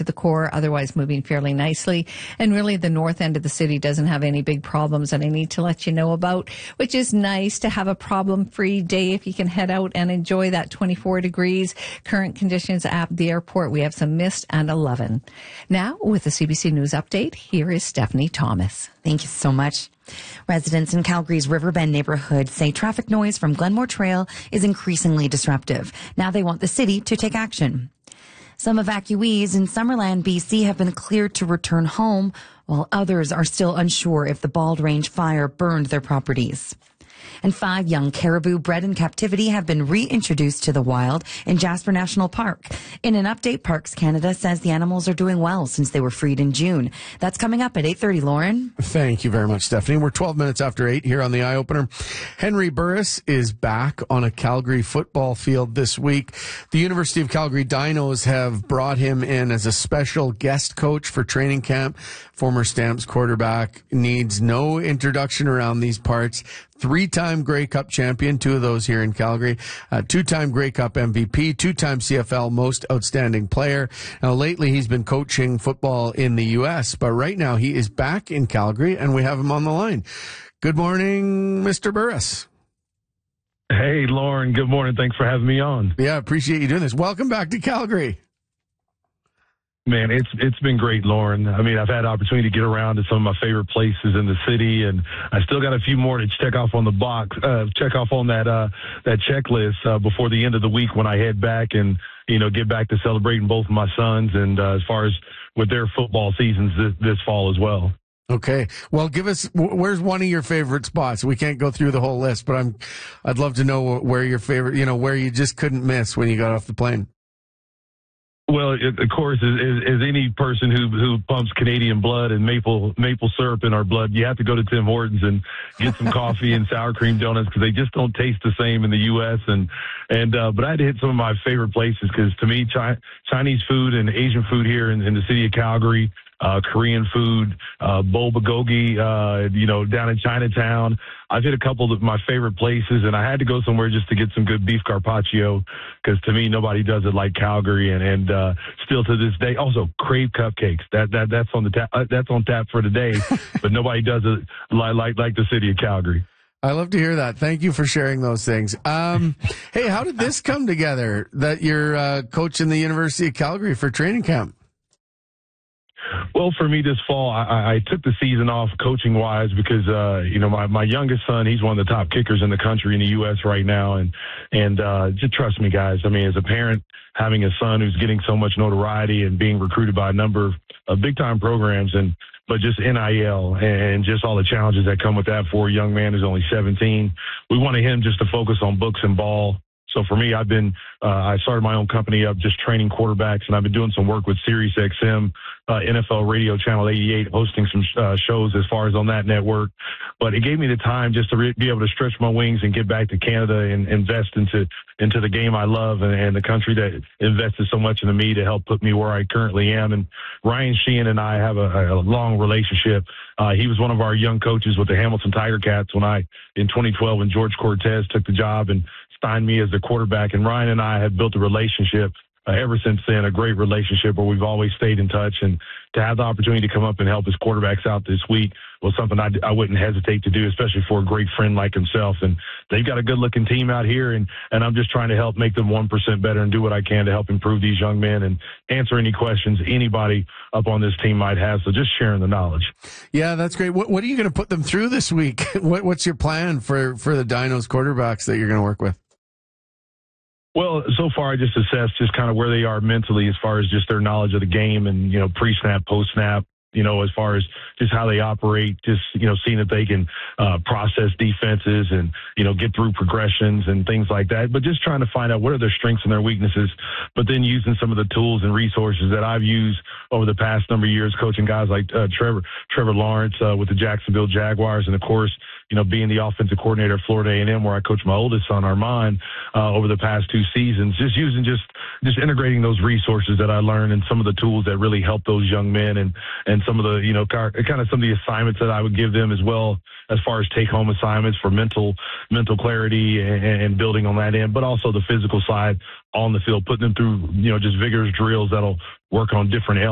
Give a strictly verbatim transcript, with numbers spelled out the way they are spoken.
to the core, otherwise moving fairly nicely. And really the north end of the city doesn't have any big problems that I need to let you know about, which is nice to have a problem-free day if you can head out and enjoy that twenty-four degrees. Current conditions at the airport, we have some mist and eleven. Now, with the C B C News Update, here is Stephanie Thomas. Thank you so much. Residents in Calgary's Riverbend neighborhood say traffic noise from Glenmore Trail is increasingly disruptive. Now they want the city to take action. Some evacuees in Summerland, B C have been cleared to return home, while others are still unsure if the Bald Range fire burned their properties. And five young caribou bred in captivity have been reintroduced to the wild in Jasper National Park. In an update, Parks Canada says the animals are doing well since they were freed in June. That's coming up at eight thirty, Lauren. Thank you very much, Stephanie. We're twelve minutes after eight here on the Eye Opener. Henry Burris is back on a Calgary football field this week. The University of Calgary Dinos have brought him in as a special guest coach for training camp. Former Stamps quarterback needs no introduction around these parts. Three-time Grey Cup champion, two of those here in Calgary, uh, two-time Grey Cup M V P, two-time C F L Most Outstanding Player. Now, lately he's been coaching football in the U S, but right now he is back in Calgary, and we have him on the line. Good morning, Mister Burris. Hey, Lauren. Good morning. Thanks for having me on. Yeah, appreciate you doing this. Welcome back to Calgary. Man, it's it's been great, Lauren. I mean, I've had the opportunity to get around to some of my favorite places in the city, and I still got a few more to check off on the box, uh, check off on that uh, that checklist uh, before the end of the week when I head back and, you know, get back to celebrating both of my sons and uh, as far as with their football seasons this, this fall as well. Okay. Well, give us, where's one of your favorite spots? We can't go through the whole list, but I'm, I'd love to know where your favorite, you know, where you just couldn't miss when you got off the plane. Well, it, of course, as, as any person who who pumps Canadian blood and maple maple syrup in our blood, you have to go to Tim Hortons and get some coffee and sour cream donuts because they just don't taste the same in the U S And and uh, but I had to hit some of my favorite places because to me, Chi- Chinese food and Asian food here in, in the city of Calgary. Uh, Korean food, uh, bowl bulgogi, uh, you know, down in Chinatown. I've hit a couple of my favorite places, and I had to go somewhere just to get some good beef carpaccio because to me, nobody does it like Calgary. And, and uh, still to this day, also Crave cupcakes. That that that's on the tap. Uh, that's on tap for today, but nobody does it like like like the city of Calgary. I love to hear that. Thank you for sharing those things. Um, hey, how did this come together that you're uh, coaching the University of Calgary for training camp? Well, for me this fall, I, I took the season off coaching-wise because, uh, you know, my, my youngest son, he's one of the top kickers in the country in the U S right now. And, and uh, just trust me, guys. I mean, as a parent, having a son who's getting so much notoriety and being recruited by a number of big-time programs, and but just N I L and just all the challenges that come with that for a young man who's only seventeen, we wanted him just to focus on books and ball. So for me, I've been, uh, I started my own company up just training quarterbacks, and I've been doing some work with Sirius X M, uh, N F L Radio Channel eighty-eight, hosting some uh, shows as far as on that network. But it gave me the time just to re- be able to stretch my wings and get back to Canada and invest into into the game I love and, and the country that invested so much into me to help put me where I currently am. And Ryan Sheehan and I have a, a long relationship. Uh, he was one of our young coaches with the Hamilton Tiger Cats when I, in twenty twelve, when George Cortez took the job and signed me as the quarterback. And Ryan and I have built a relationship uh, ever since then, a great relationship where we've always stayed in touch. And to have the opportunity to come up and help his quarterbacks out this week was something I, I wouldn't hesitate to do, especially for a great friend like himself. And they've got a good-looking team out here, and, and I'm just trying to help make them one percent better and do what I can to help improve these young men and answer any questions anybody up on this team might have. So just sharing the knowledge. Yeah, that's great. What, what are you going to put them through this week? what, what's your plan for, for the Dinos quarterbacks that you're going to work with? Well, so far I just assessed just kind of where they are mentally as far as just their knowledge of the game and, you know, pre-snap, post-snap, you know, as far as just how they operate, just, you know, seeing that they can uh, process defenses and, you know, get through progressions and things like that. But just trying to find out what are their strengths and their weaknesses, but then using some of the tools and resources that I've used over the past number of years, coaching guys like uh, Trevor, Trevor Lawrence uh, with the Jacksonville Jaguars. And, of course, you know, being the offensive coordinator at Florida A and M, where I coached my oldest son, Armand, uh, over the past two seasons, just using just just integrating those resources that I learned and some of the tools that really help those young men and, and some of the, you know, kind of some of the assignments that I would give them as well as far as take-home assignments for mental mental clarity and, and building on that end, but also the physical side on the field, putting them through, you know, just vigorous drills that'll work on different elements.